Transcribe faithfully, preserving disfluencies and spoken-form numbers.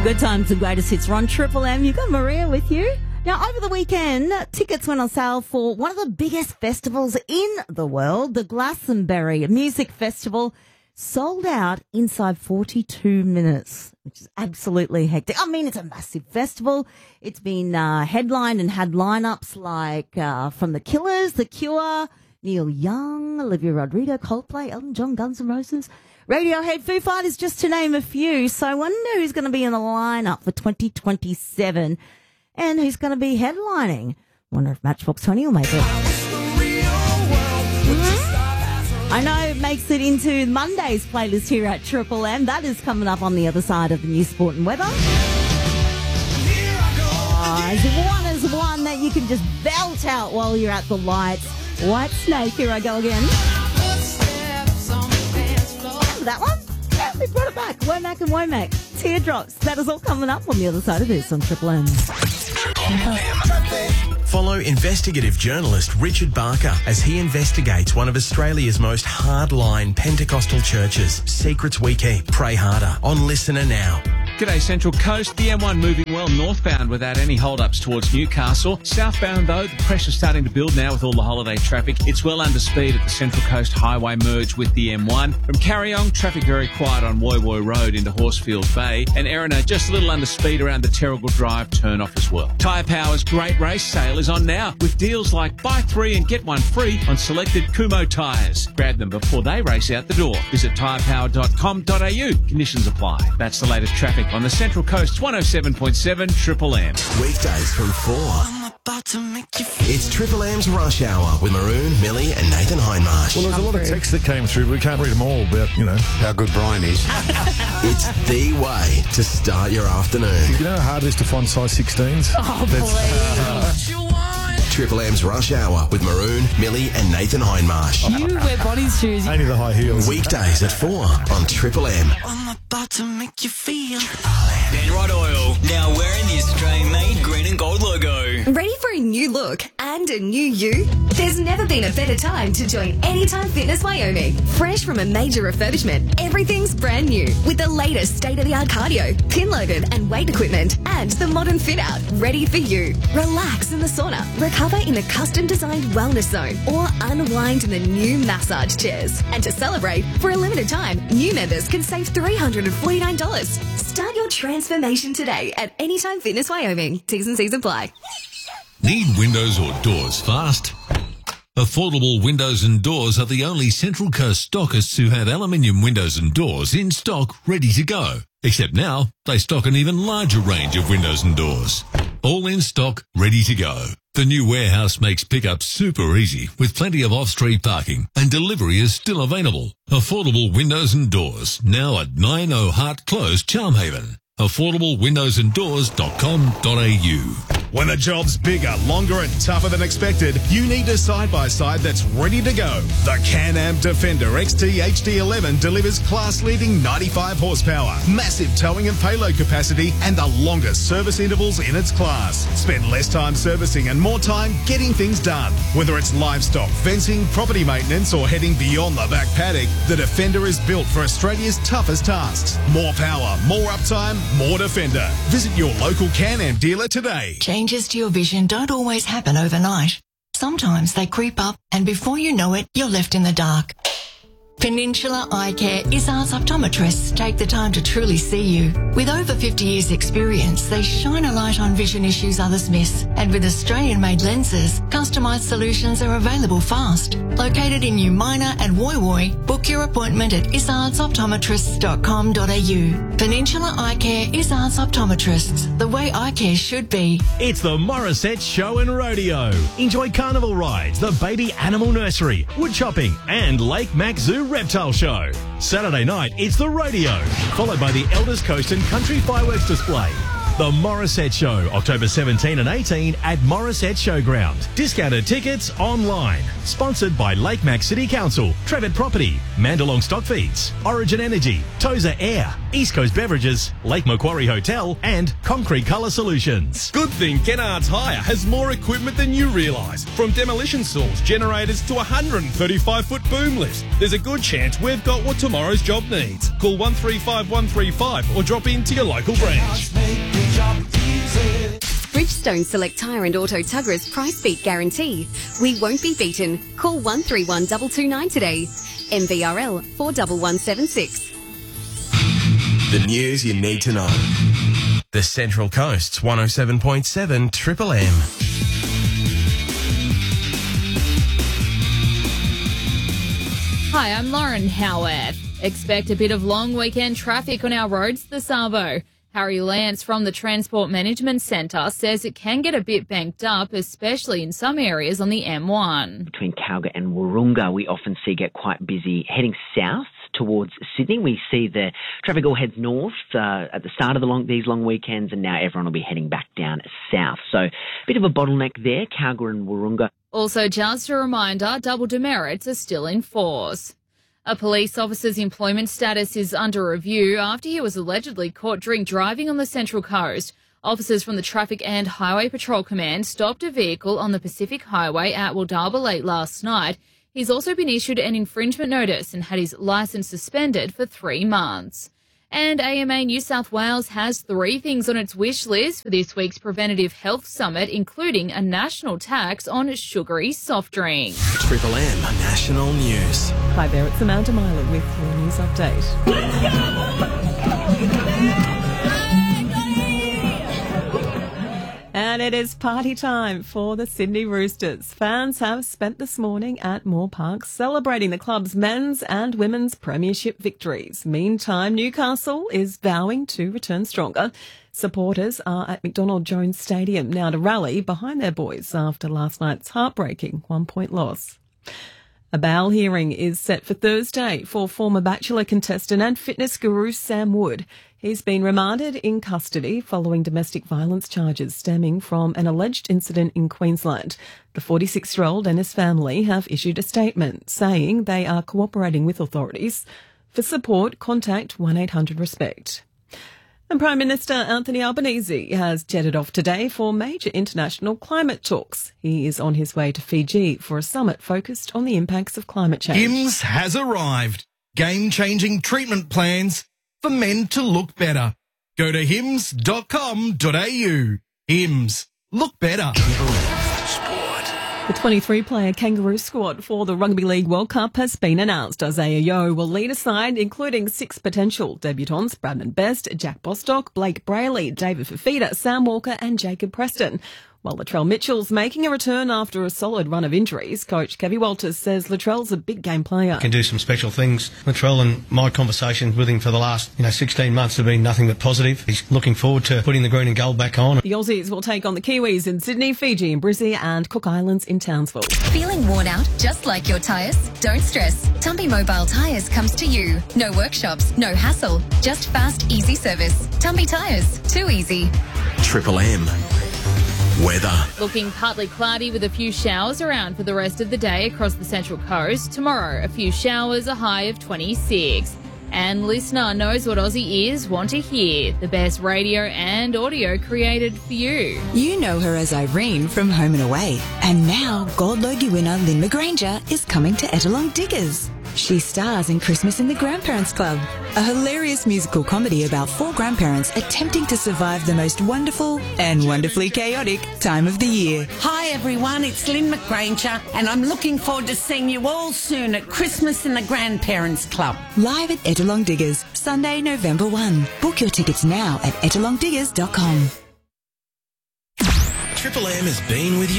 Good times and greatest hits. Ron Triple M. You got Maria with you. Now, over the weekend, tickets went on sale for one of the biggest festivals in the world, the Glastonbury Music Festival, sold out inside forty-two minutes, which is absolutely hectic. I mean, it's a massive festival. It's been uh, headlined and had lineups like uh, from The Killers, The Cure, Neil Young, Olivia Rodrigo, Coldplay, Elton John, Guns N' Roses, Radiohead, Foo Fighters, just to name a few. So I wonder who's going to be in the lineup for twenty twenty-seven and who's going to be headlining. Wonder if Matchbox twenty will make it. Mm-hmm. I know it makes it into Monday's playlist here at Triple M. That is coming up on the other side of the news, sport and weather. Oh, it's one is one that you can just belt out while you're at the lights. White Snake, here I go again. That one? Yeah, we brought it back. Womack and Womack. Teardrops. That is all coming up on the other side of this on Triple M. Follow investigative journalist Richard Barker as he investigates one of Australia's most hardline Pentecostal churches. Secrets we keep. Pray harder. On Listener Now. G'day Central Coast. The M one moving well northbound without any hold-ups towards Newcastle. Southbound though, the pressure's starting to build now with all the holiday traffic. It's well under speed at the Central Coast Highway merge with the M one. From Carryong, traffic very quiet on Woy Woy Road into Horsefield Bay. And Erina just a little under speed around the Terrigal Drive turn-off as well. Tyre Power's Great Race Sale is on now with deals like buy three and get one free on selected Kumho tyres. Grab them before they race out the door. Visit tyre power dot com dot a u. Conditions apply. That's the latest traffic on the Central Coast one oh seven point seven Triple M. Weekdays from four. I'm about to make you feel. It's Triple M's Rush Hour with Maroon, Millie and Nathan Hindmarsh. Well, there's a lot of texts that came through, but we can't read them all about, you know, how good Brian is. It's the way to start your afternoon. You know how hard it is to find size sixteens? Oh, please. What you want? Triple M's Rush Hour with Maroon, Millie and Nathan Hindmarsh. You wear body shoes. Only the high heels. Weekdays at four on Triple M. I'm about to make you feel. Penrod Oil, now wearing the Australian-made green and gold logo. Ready for a new look and a new you? There's never been a better time to join Anytime Fitness Wyoming. Fresh from a major refurbishment, everything's brand new with the latest state-of-the-art cardio, pin-loaded and weight equipment, and the modern fit-out ready for you. Relax in the sauna, recover in the custom-designed wellness zone, or unwind in the new massage chairs. And to celebrate, for a limited time, new members can save three hundred forty-nine dollars. Start your transformation today at Anytime Fitness Wyoming. T's and C's apply. Need windows or doors fast? Affordable Windows and Doors are the only Central Coast stockists who have aluminium windows and doors in stock ready to go. Except now, they stock an even larger range of windows and doors. All in stock, ready to go. The new warehouse makes pickup super easy with plenty of off-street parking and delivery is still available. Affordable Windows and Doors, now at nine oh Hart Close, Charmhaven. affordable windows and doors dot com dot a u. When the job's bigger, longer and tougher than expected, you need a side-by-side that's ready to go. The Can-Am Defender X T H D eleven delivers class-leading ninety-five horsepower, massive towing and payload capacity, and the longest service intervals in its class. Spend less time servicing and more time getting things done. Whether it's livestock, fencing, property maintenance, or heading beyond the back paddock, the Defender is built for Australia's toughest tasks. More power, more uptime, more Defender. Visit your local Can-Am dealer today. Changes to your vision don't always happen overnight. Sometimes they creep up and before you know it, you're left in the dark. Peninsula Eye Care Izzard's optometrists take the time to truly see you. With over fifty years experience, they shine a light on vision issues others miss. And with Australian-made lenses, customised solutions are available fast. Located in New Minor and Woy Woy, book your appointment at izzards optometrists dot com dot a u. Peninsula Eye Care Izzard's Optometrists, the way eye care should be. It's the Morissette Show and Rodeo. Enjoy carnival rides, the Baby Animal Nursery, wood chopping, and Lake Mac Zoo Reptile Show. Saturday night, it's the rodeo, followed by the Elders Coast and Country Fireworks Display. The Morissette Show, October seventeenth and eighteenth at Morissette Showground. Discounted tickets online. Sponsored by Lake Mac City Council, Trevitt Property, Mandalong Stock Feeds, Origin Energy, Tozer Air, East Coast Beverages, Lake Macquarie Hotel, and Concrete Colour Solutions. Good thing Kennards Hire has more equipment than you realise. From demolition saws, generators to one hundred thirty-five foot boom lifts. There's a good chance we've got what tomorrow's job needs. Call one three five one three five or drop in to your local branch. Bridgestone Select Tyre and Auto Tugger's price beat guarantee. We won't be beaten. Call one three one two two nine today. M V R L four one one seven six. The news you need to know. The Central Coast's one oh seven point seven Triple M. Hi, I'm Lauren Howarth. Expect a bit of long weekend traffic on our roads this arvo. Harry Lance from the Transport Management Centre says it can get a bit banked up, especially in some areas on the M one. Between Calgary and Wahroonga, we often see get quite busy. Heading south towards Sydney, we see the traffic all heads north uh, at the start of the long, these long weekends, and now everyone will be heading back down south. So a bit of a bottleneck there, Calgary and Wahroonga. Also, just a reminder, double demerits are still in force. A police officer's employment status is under review after he was allegedly caught drink driving on the Central Coast. Officers from the Traffic and Highway Patrol Command stopped a vehicle on the Pacific Highway at Waldaba late last night. He's also been issued an infringement notice and had his licence suspended for three months. And A M A New South Wales has three things on its wish list for this week's Preventative Health Summit, including a national tax on sugary soft drinks. Triple M National News. Hi there, it's Amanda Myler with your news update. Let's go! And it is party time for the Sydney Roosters. Fans have spent this morning at Moore Park celebrating the club's men's and women's premiership victories. Meantime, Newcastle is vowing to return stronger. Supporters are at McDonald Jones Stadium now to rally behind their boys after last night's heartbreaking one-point loss. A bail hearing is set for Thursday for former Bachelor contestant and fitness guru Sam Wood. He's been remanded in custody following domestic violence charges stemming from an alleged incident in Queensland. The forty-six-year-old and his family have issued a statement saying they are cooperating with authorities. For support, contact one eight hundred RESPECT. And Prime Minister Anthony Albanese has jetted off today for major international climate talks. He is on his way to Fiji for a summit focused on the impacts of climate change. H I M S has arrived. Game-changing treatment plans for men to look better. Go to hims dot com dot a u. Hims. Look better. The twenty-three player Kangaroo squad for the Rugby League World Cup has been announced. Isaiah Yeo will lead a side including six potential debutants: Bradman Best, Jack Bostock, Blake Brayley, David Fafita, Sam Walker and Jacob Preston. While Latrell Mitchell's making a return after a solid run of injuries, coach Kevy Walters says Latrell's a big game player. Can do some special things. Latrell and my conversations with him for the last, you know, sixteen months have been nothing but positive. He's looking forward to putting the green and gold back on. The Aussies will take on the Kiwis in Sydney, Fiji in Brizzy and Cook Islands in Townsville. Feeling worn out just like your tyres? Don't stress. Tumpy Mobile Tyres comes to you. No workshops, no hassle, just fast, easy service. Tumpy Tyres, too easy. Triple M. Weather. Looking partly cloudy with a few showers around for the rest of the day across the Central Coast. Tomorrow, a few showers, a high of twenty-six. And listener knows what Aussie ears want to hear. The best radio and audio created for you. You know her as Irene from Home and Away. And now Gold Logie winner Lynn McGranger is coming to Ettalong Diggers. She stars in Christmas in the Grandparents Club, a hilarious musical comedy about four grandparents attempting to survive the most wonderful and wonderfully chaotic time of the year. Hi everyone, it's Lynn McGranger and I'm looking forward to seeing you all soon at Christmas in the Grandparents Club. Live at Ettalong Diggers, Sunday, November first. Book your tickets now at ettalong diggers dot com. Triple M has been with you